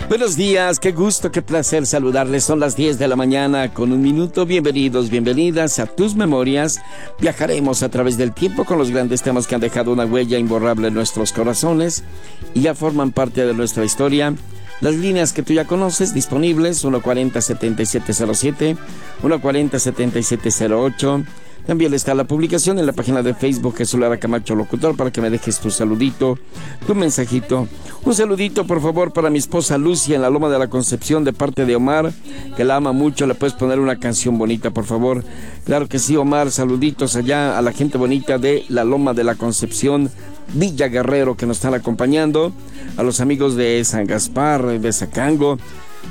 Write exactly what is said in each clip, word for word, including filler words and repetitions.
Buenos días, qué gusto, qué placer saludarles. Son las diez de la mañana con un minuto. Bienvenidos, bienvenidas a Tus Memorias. Viajaremos a través del tiempo con los grandes temas que han dejado una huella imborrable en nuestros corazones y ya forman parte de nuestra historia. Las líneas que tú ya conoces disponibles: uno cuarenta, setenta y siete cero siete, uno cuarenta, setenta y siete cero ocho. También está la publicación en la página de Facebook Jesús Lara Camacho Locutor para que me dejes tu saludito, tu mensajito. Un saludito, por favor, para mi esposa Lucia en la Loma de la Concepción, de parte de Omar, que la ama mucho. Le puedes poner una canción bonita, por favor. Claro que sí, Omar. Saluditos allá a la gente bonita de la Loma de la Concepción, Villa Guerrero, que nos están acompañando. A los amigos de San Gaspar, de Zacango.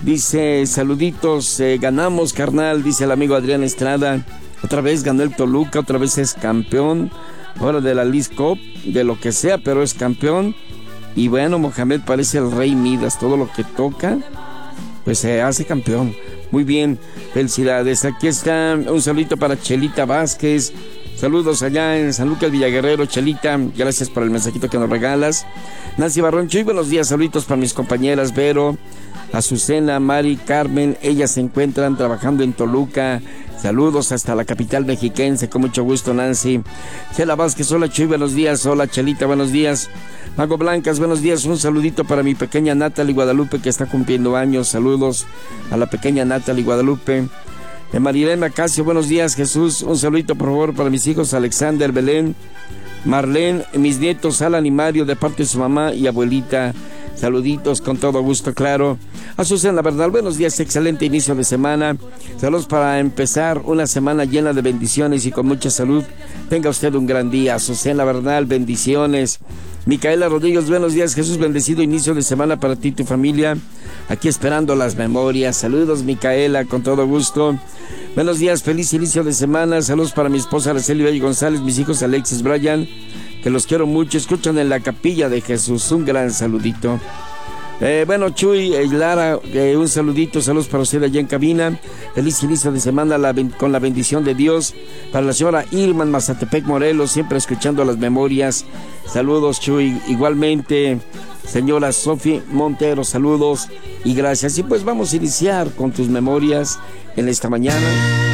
Dice, saluditos, eh, ganamos, carnal, dice el amigo Adrián Estrada. Otra vez ganó el Toluca, otra vez es campeón. Ahora de la Leagues Cup, de lo que sea, pero es campeón. Y bueno, Mohamed parece el rey Midas. Todo lo que toca, pues se hace campeón. Muy bien, felicidades. Aquí está un saludito para Chelita Vázquez. Saludos allá en San Lucas, Villaguerrero. Chelita, gracias por el mensajito que nos regalas. Nancy Barroncho, y buenos días. Saluditos para mis compañeras Vero, Azucena, Mari, Carmen. Ellas se encuentran trabajando en Toluca. Saludos hasta la capital mexiquense, con mucho gusto, Nancy. Chela Vázquez, hola Chuy, buenos días. Hola Chelita, buenos días. Mago Blancas, buenos días. Un saludito para mi pequeña Natalie Guadalupe, que está cumpliendo años. Saludos a la pequeña Natalie Guadalupe. De Marilena Casio, buenos días, Jesús. Un saludito, por favor, para mis hijos Alexander, Belén, Marlene, mis nietos Alan y Mario, de parte de su mamá y abuelita. Saluditos con todo gusto, claro. A Susana Bernal, buenos días, excelente inicio de semana. Saludos para empezar una semana llena de bendiciones y con mucha salud. Tenga usted un gran día. Susana Bernal, bendiciones. Micaela Rodríguez, buenos días, Jesús, bendecido inicio de semana para ti y tu familia. Aquí esperando las memorias. Saludos, Micaela, con todo gusto. Buenos días, feliz inicio de semana. Saludos para mi esposa Araceli Valle González, mis hijos Alexis, Brian, que los quiero mucho. Escuchan en la Capilla de Jesús. Un gran saludito. Eh, bueno, Chuy, eh, Lara, eh, un saludito, saludos para usted allá en cabina. Feliz inicio de semana la, con la bendición de Dios. Para la señora Irma en Mazatepec, Morelos, siempre escuchando las memorias. Saludos, Chuy. Igualmente, señora Sofi Montero, saludos y gracias. Y pues vamos a iniciar con tus memorias en esta mañana.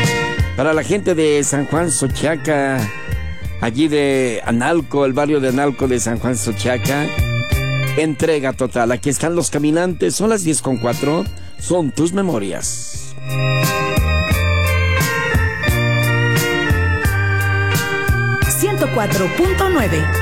Para la gente de San Juan Xochiaca, allí de Analco, el barrio de Analco de San Juan Xochiaca. Entrega total. Aquí están los caminantes. Son las diez con cuatro. Son tus memorias. ciento cuatro punto nueve